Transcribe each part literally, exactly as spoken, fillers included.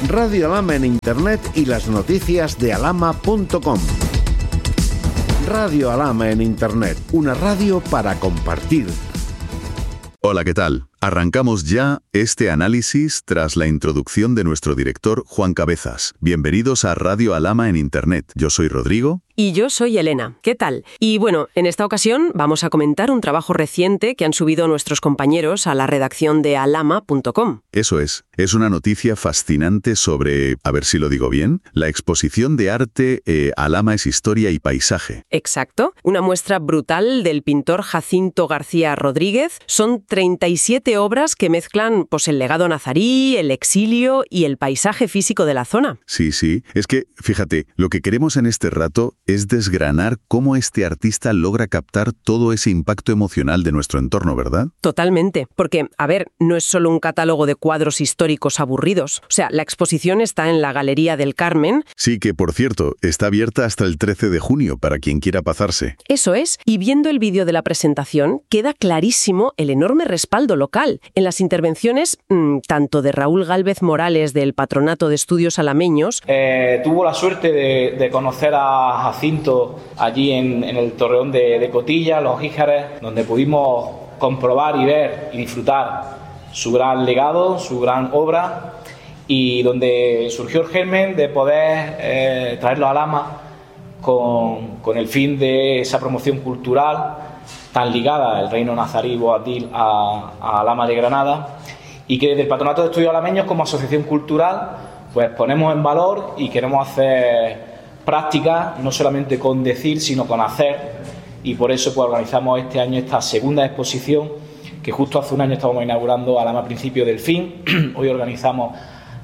Radio Alhama en Internet y las noticias de alhama punto com. Radio Alhama en Internet, una radio para compartir. Hola, ¿qué tal? Arrancamos ya este análisis tras la introducción de nuestro director Juan Cabezas. Bienvenidos a Radio Alhama en Internet. Yo soy Rodrigo. Y yo soy Elena. ¿Qué tal? Y bueno, en esta ocasión vamos a comentar un trabajo reciente que han subido nuestros compañeros a la redacción de alhama punto com. Eso es. Es una noticia fascinante sobre, a ver si lo digo bien, la exposición de arte eh, Alhama es historia y paisaje. Exacto. Una muestra brutal del pintor Jacinto García Rodríguez. Son treinta y siete obras que mezclan pues, el legado nazarí, el exilio y el paisaje físico de la zona. Sí, sí. Es que, fíjate, lo que queremos en este rato es desgranar cómo este artista logra captar todo ese impacto emocional de nuestro entorno, ¿verdad? Totalmente. Porque, a ver, no es solo un catálogo de cuadros históricos aburridos. O sea, la exposición está en la Galería del Carmen. Sí, que, por cierto, está abierta hasta el trece de junio para quien quiera pasarse. Eso es. Y viendo el vídeo de la presentación, queda clarísimo el enorme respaldo local. En las intervenciones, mmm, tanto de Raúl Gálvez Morales, del Patronato de Estudios Alameños... Eh, tuvo la suerte de, de conocer a Jacinto allí en, en el Torreón de, de Cotilla, Los Híjares, donde pudimos comprobar y ver y disfrutar su gran legado, su gran obra, y donde surgió el germen de poder eh, traerlo a Alhama con, con el fin de esa promoción cultural tan ligada al reino nazarí boabdil a, a Alhama de Granada, y que desde el Patronato de Estudios Alameños como asociación cultural pues ponemos en valor y queremos hacer práctica, no solamente con decir, sino con hacer, y por eso pues organizamos este año esta segunda exposición, que justo hace un año estábamos inaugurando Alhama a principio del fin. Hoy organizamos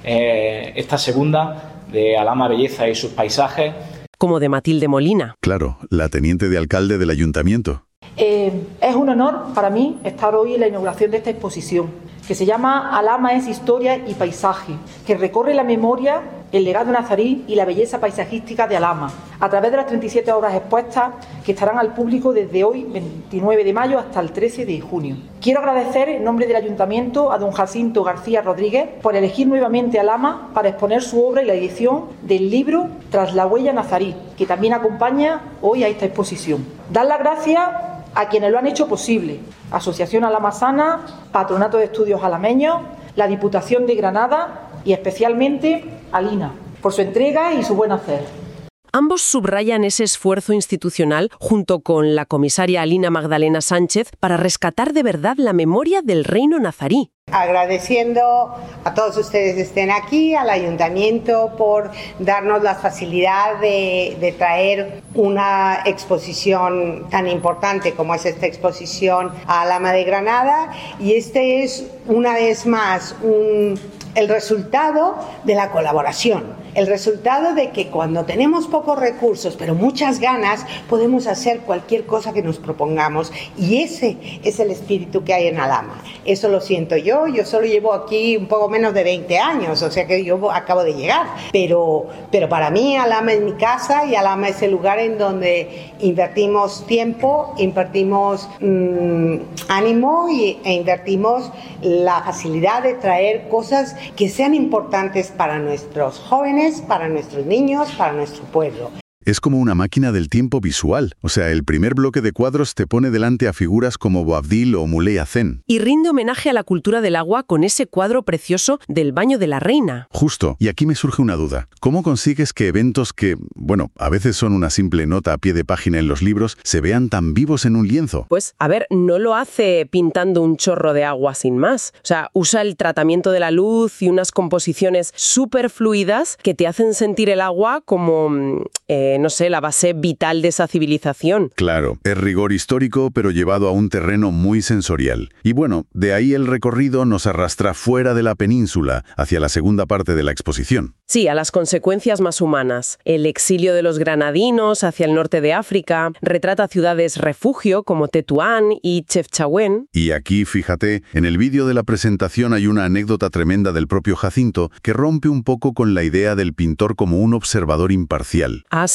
eh, esta segunda de Alhama Belleza y sus paisajes. Como de Matilde Molina. Claro, la teniente de alcalde del ayuntamiento. Eh, es un honor para mí estar hoy en la inauguración de esta exposición, que se llama Alhama es historia y paisaje, que recorre la memoria, el legado nazarí y la belleza paisajística de Alhama, a través de las treinta y siete obras expuestas que estarán al público desde hoy, veintinueve de mayo, hasta el trece de junio. Quiero agradecer en nombre del Ayuntamiento a don Jacinto García Rodríguez por elegir nuevamente Alhama para exponer su obra y la edición del libro Tras la huella nazarí, que también acompaña hoy a esta exposición. Dar las gracias a quienes lo han hecho posible: Asociación Alhama Sana, Patronato de Estudios Alameños, la Diputación de Granada y especialmente a Lina, por su entrega y su buen hacer. Ambos subrayan ese esfuerzo institucional junto con la comisaria Alina Magdalena Sánchez para rescatar de verdad la memoria del reino nazarí. Agradeciendo a todos ustedes que estén aquí, al Ayuntamiento por darnos la facilidad de, de traer una exposición tan importante como es esta exposición a Alhama de Granada, y este es una vez más un, el resultado de la colaboración. El resultado de que cuando tenemos pocos recursos, pero muchas ganas, podemos hacer cualquier cosa que nos propongamos. Y ese es el espíritu que hay en Alhama. Eso lo siento yo. Yo solo llevo aquí un poco menos de veinte años, o sea que yo acabo de llegar. Pero, pero para mí Alhama es mi casa, y Alhama es el lugar en donde invertimos tiempo, invertimos mmm, ánimo y, e invertimos la facilidad de traer cosas que sean importantes para nuestros jóvenes, para nuestros niños, para nuestro pueblo. Es como una máquina del tiempo visual. O sea, el primer bloque de cuadros te pone delante a figuras como Boabdil o Muley Hazen. Y rinde homenaje a la cultura del agua con ese cuadro precioso del baño de la reina. Justo. Y aquí me surge una duda. ¿Cómo consigues que eventos que, bueno, a veces son una simple nota a pie de página en los libros, se vean tan vivos en un lienzo? Pues, a ver, no lo hace pintando un chorro de agua sin más. O sea, usa el tratamiento de la luz y unas composiciones súper fluidas que te hacen sentir el agua como... Eh, no sé, la base vital de esa civilización. Claro, es rigor histórico, pero llevado a un terreno muy sensorial. Y bueno, de ahí el recorrido nos arrastra fuera de la península, hacia la segunda parte de la exposición. Sí, a las consecuencias más humanas. El exilio de los granadinos hacia el norte de África, retrata ciudades refugio como Tetuán y Chefchaouen. Y aquí, fíjate, en el vídeo de la presentación hay una anécdota tremenda del propio Jacinto que rompe un poco con la idea del pintor como un observador imparcial. Ah, sí.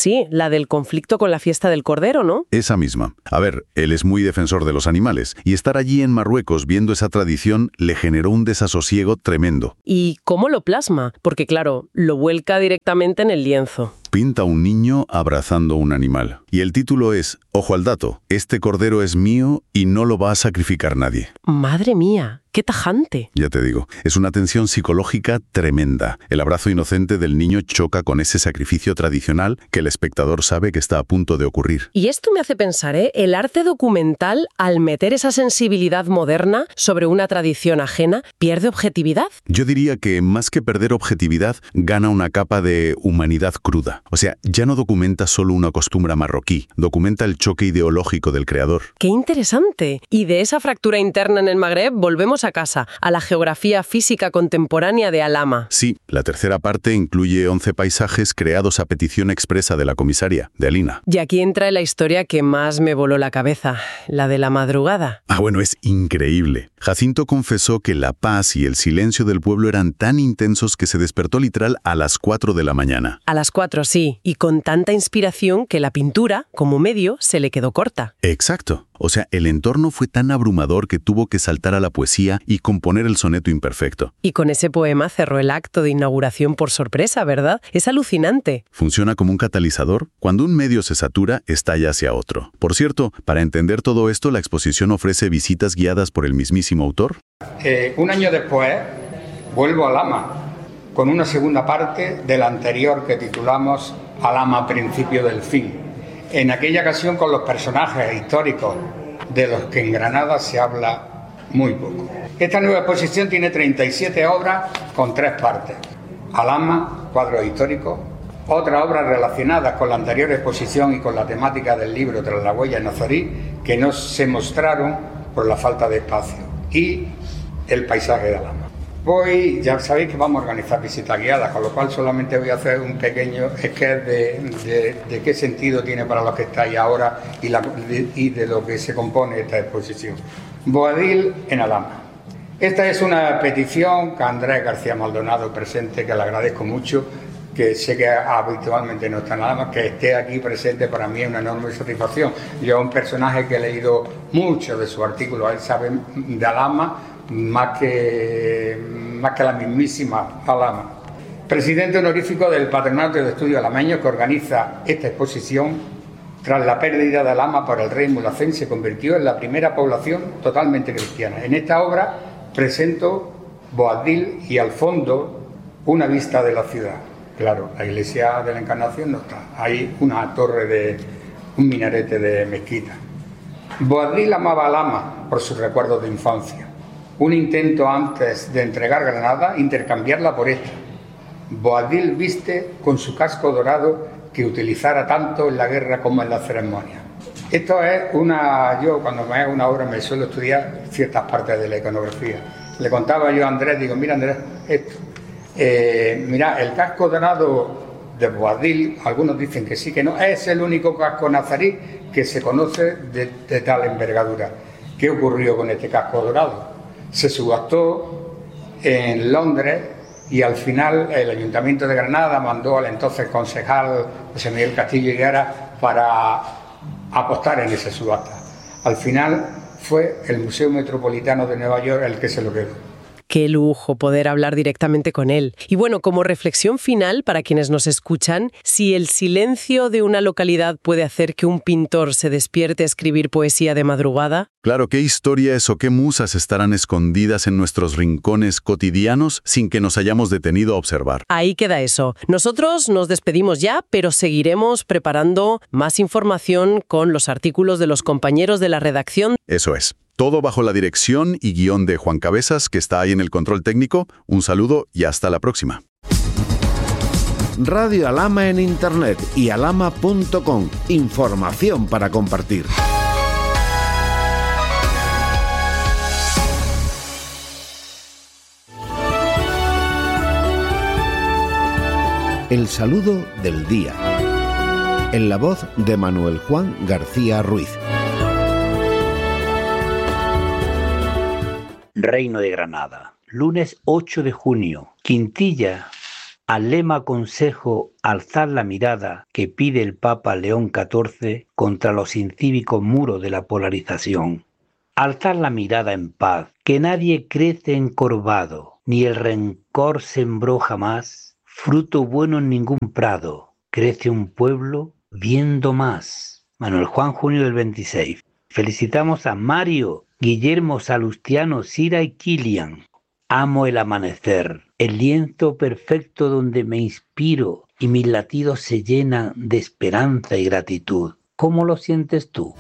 sí, la del conflicto con la fiesta del Cordero, ¿no? Esa misma. A ver, él es muy defensor de los animales, y estar allí en Marruecos viendo esa tradición le generó un desasosiego tremendo. ¿Y cómo lo plasma? Porque claro, lo vuelca directamente en el lienzo. Pinta a un niño abrazando un animal. Y el título es, ojo al dato, este cordero es mío y no lo va a sacrificar nadie. ¡Madre mía! ¡Qué tajante! Ya te digo, es una tensión psicológica tremenda. El abrazo inocente del niño choca con ese sacrificio tradicional que el espectador sabe que está a punto de ocurrir. Y esto me hace pensar, ¿eh? El arte documental, al meter esa sensibilidad moderna sobre una tradición ajena, ¿pierde objetividad? Yo diría que más que perder objetividad, gana una capa de humanidad cruda. O sea, ya no documenta solo una costumbre marroquí, documenta el choque ideológico del creador. ¡Qué interesante! Y de esa fractura interna en el Magreb volvemos a casa, a la geografía física contemporánea de Alhama. Sí, la tercera parte incluye once paisajes creados a petición expresa de la comisaria, de Alina. Y aquí entra la historia que más me voló la cabeza, la de la madrugada. Ah, bueno, es increíble. Jacinto confesó que la paz y el silencio del pueblo eran tan intensos que se despertó literal a las cuatro de la mañana. A las cuatro, sí, y con tanta inspiración que la pintura, como medio, se le quedó corta. Exacto. O sea, el entorno fue tan abrumador que tuvo que saltar a la poesía y componer el soneto imperfecto. Y con ese poema cerró el acto de inauguración por sorpresa, ¿verdad? Es alucinante. Funciona como un catalizador. Cuando un medio se satura, estalla hacia otro. Por cierto, para entender todo esto, la exposición ofrece visitas guiadas por el mismísimo autor. Eh, un año después, vuelvo a Alhama, con una segunda parte de la anterior que titulamos Alhama, principio del fin. En aquella ocasión con los personajes históricos de los que en Granada se habla muy poco. Esta nueva exposición tiene treinta y siete obras con tres partes. Alhama, cuadros históricos, otras obras relacionadas con la anterior exposición y con la temática del libro Tras la huella nazarí, que no se mostraron por la falta de espacio, y el paisaje de Alhama. Voy, ya sabéis que vamos a organizar visitas guiadas, con lo cual solamente voy a hacer un pequeño sketch de, de, de qué sentido tiene para los que estáis ahora y, la, de, y de lo que se compone esta exposición. Boadil en Alhama. Esta es una petición que Andrés García Maldonado presente, que le agradezco mucho, que sé que habitualmente no está en Alhama, que esté aquí presente para mí es una enorme satisfacción. Yo, un personaje que he leído mucho de su artículo, él sabe de Alhama, más que, más que la mismísima Alhama. Presidente honorífico del Patronato de Estudios Alameños, que organiza esta exposición. Tras la pérdida de Alhama por el rey mulhacén, se convirtió en la primera población totalmente cristiana. En esta obra presento Boadil y al fondo una vista de la ciudad. Claro, la iglesia de la Encarnación no está. Hay una torre de un minarete de mezquita. Boadil amaba a Alhama por sus recuerdos de infancia. Un intento antes de entregar Granada, intercambiarla por esta. Boadil viste con su casco dorado que utilizara tanto en la guerra como en la ceremonia. Esto es una... Yo cuando me hago una obra me suelo estudiar ciertas partes de la iconografía. Le contaba yo a Andrés, digo, mira Andrés, esto. Eh, mira, el casco dorado de Boadil, algunos dicen que sí, que no, es el único casco nazarí que se conoce de, de tal envergadura. ¿Qué ocurrió con este casco dorado? Se subastó en Londres y al final el Ayuntamiento de Granada mandó al entonces concejal José Miguel Castillo Higuera para apostar en esa subasta. Al final fue el Museo Metropolitano de Nueva York el que se lo quedó. Qué lujo poder hablar directamente con él. Y bueno, como reflexión final para quienes nos escuchan, si el silencio de una localidad puede hacer que un pintor se despierte a escribir poesía de madrugada... Claro, qué historias o qué musas estarán escondidas en nuestros rincones cotidianos sin que nos hayamos detenido a observar. Ahí queda eso. Nosotros nos despedimos ya, pero seguiremos preparando más información con los artículos de los compañeros de la redacción. Eso es. Todo bajo la dirección y guión de Juan Cabezas, que está ahí en el control técnico. Un saludo y hasta la próxima. Radio Alhama en Internet y alhama punto com. Información para compartir. El saludo del día. En la voz de Manuel Juan García Ruiz. Reino de Granada, lunes ocho de junio. Quintilla al lema consejo alzar la mirada que pide el Papa León catorce contra los incívicos muros de la polarización. Alzar la mirada en paz, que nadie crece encorvado, ni el rencor sembró jamás, fruto bueno en ningún prado, crece un pueblo viendo más. Manuel Juan, junio del veintiséis. Felicitamos a Mario, Guillermo, Salustiano, Sira y Kilian. Amo el amanecer, el lienzo perfecto donde me inspiro y mis latidos se llenan de esperanza y gratitud. ¿Cómo lo sientes tú?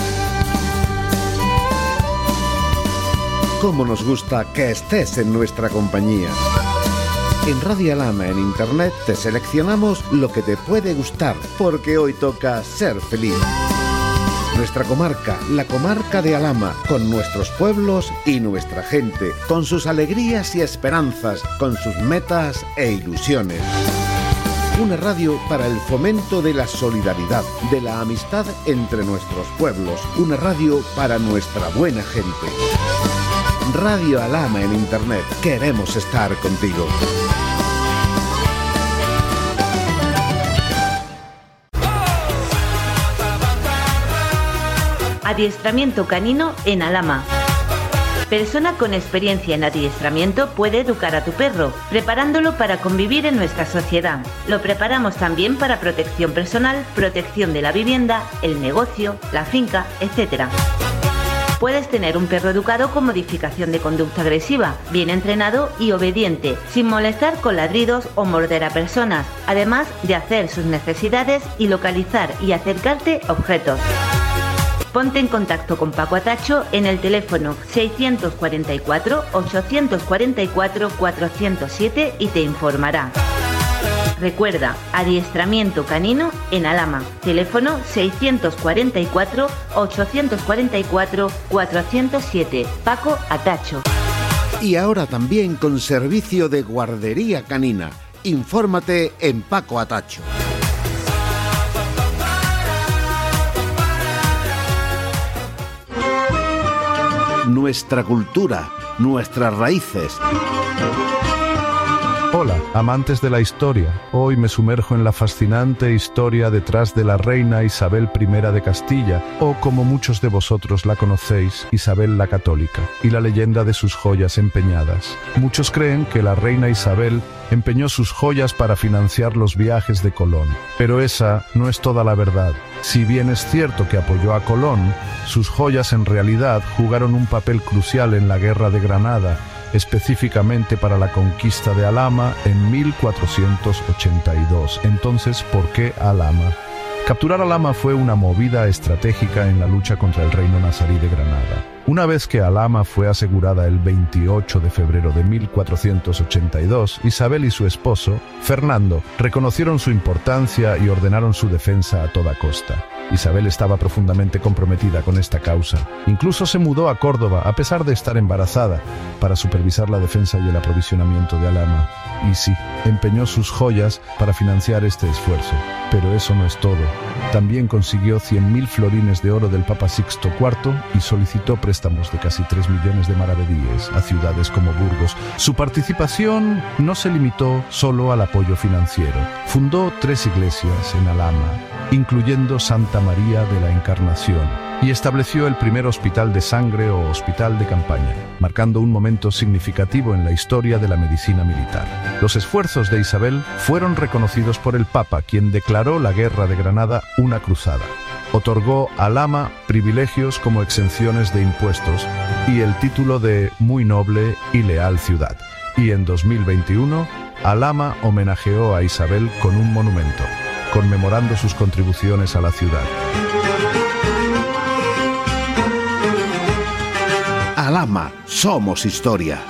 Cómo nos gusta que estés en nuestra compañía. En Radio Alhama en Internet te seleccionamos lo que te puede gustar, porque hoy toca ser feliz. Nuestra comarca, la comarca de Alhama, con nuestros pueblos y nuestra gente, con sus alegrías y esperanzas, con sus metas e ilusiones. Una radio para el fomento de la solidaridad, de la amistad entre nuestros pueblos. Una radio para nuestra buena gente. Radio Alhama en Internet. Queremos estar contigo. Adiestramiento canino en Alhama. Persona con experiencia en adiestramiento puede educar a tu perro, preparándolo para convivir en nuestra sociedad. Lo preparamos también para protección personal, protección de la vivienda, el negocio, la finca, etcétera. Puedes tener un perro educado con modificación de conducta agresiva, bien entrenado y obediente, sin molestar con ladridos o morder a personas, además de hacer sus necesidades y localizar y acercarte objetos. Ponte en contacto con Paco Atacho en el teléfono seiscientos cuarenta y cuatro, ochocientos cuarenta y cuatro, cuatrocientos siete y te informará. Recuerda, adiestramiento canino en Alhama. Teléfono seiscientos cuarenta y cuatro, ochocientos cuarenta y cuatro, cuatrocientos siete. Paco Atacho. Y ahora también con servicio de guardería canina. Infórmate en Paco Atacho. Nuestra cultura, nuestras raíces. Hola, amantes de la historia. Hoy me sumerjo en la fascinante historia detrás de la reina Isabel primera de Castilla, o como muchos de vosotros la conocéis, Isabel la Católica, y la leyenda de sus joyas empeñadas. Muchos creen que la reina Isabel empeñó sus joyas para financiar los viajes de Colón, pero esa no es toda la verdad. Si bien es cierto que apoyó a Colón, sus joyas en realidad jugaron un papel crucial en la Guerra de Granada, específicamente para la conquista de Alhama en mil cuatrocientos ochenta y dos. Entonces, ¿por qué Alhama? Capturar Alhama fue una movida estratégica en la lucha contra el reino nazarí de Granada. Una vez que Alhama fue asegurada el veintiocho de febrero de mil cuatrocientos ochenta y dos, Isabel y su esposo, Fernando, reconocieron su importancia y ordenaron su defensa a toda costa. Isabel estaba profundamente comprometida con esta causa. Incluso se mudó a Córdoba, a pesar de estar embarazada, para supervisar la defensa y el aprovisionamiento de Alhama. Y sí, empeñó sus joyas para financiar este esfuerzo. Pero eso no es todo. También consiguió cien mil florines de oro del Papa Sixto cuarto y solicitó préstamos de casi tres millones de maravedíes a ciudades como Burgos. Su participación no se limitó solo al apoyo financiero. Fundó tres iglesias en Alhama, incluyendo Santa María de la Encarnación, y estableció el primer hospital de sangre o hospital de campaña, marcando un momento significativo en la historia de la medicina militar. Los esfuerzos de Isabel fueron reconocidos por el Papa, quien declaró la Guerra de Granada una cruzada. Otorgó a Alhama privilegios como exenciones de impuestos y el título de muy noble y leal ciudad. Y en dos mil veintiuno, Alhama homenajeó a Isabel con un monumento, conmemorando sus contribuciones a la ciudad. Alhama, somos historia.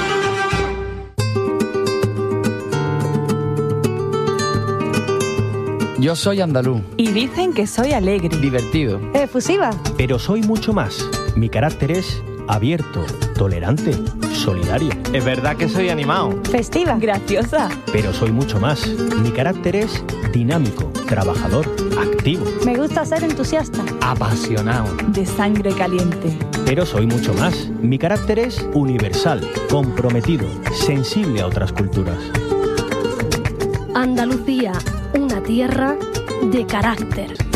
Yo soy andaluz. Y dicen que soy alegre. Divertido. Efusiva. Pero soy mucho más. Mi carácter es abierto, tolerante, solidario. Es verdad que soy animado. Festiva. Graciosa. Pero soy mucho más. Mi carácter es dinámico, trabajador, activo. Me gusta ser entusiasta. Apasionado. De sangre caliente. Pero soy mucho más. Mi carácter es universal, comprometido, sensible a otras culturas. Andalucía, una tierra de carácter.